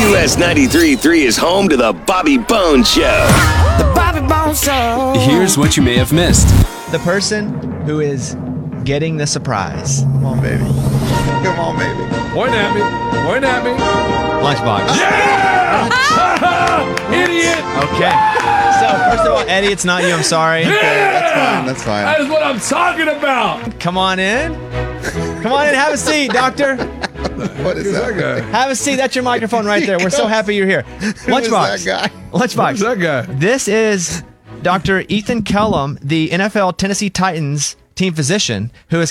US 93.3 is home to the Bobby Bones Show. The Bobby Bones Show. Here's what you may have missed. The person who is getting the surprise. Come on, baby. Come on, baby. Point at me. Point at me. Lunchbox. Yeah! Idiot! Okay. So, first of all, Eddie, it's not you. I'm sorry. Yeah! That's fine. That is what I'm talking about. Come on in. Come on in. Have a seat, doctor. What is that guy? Have a seat. That's your microphone right there. We're so happy you're here. Lunchbox. Who's that guy? Lunchbox. Who's that guy? This is Dr. Ethan Kellum, the NFL Tennessee Titans team physician, who is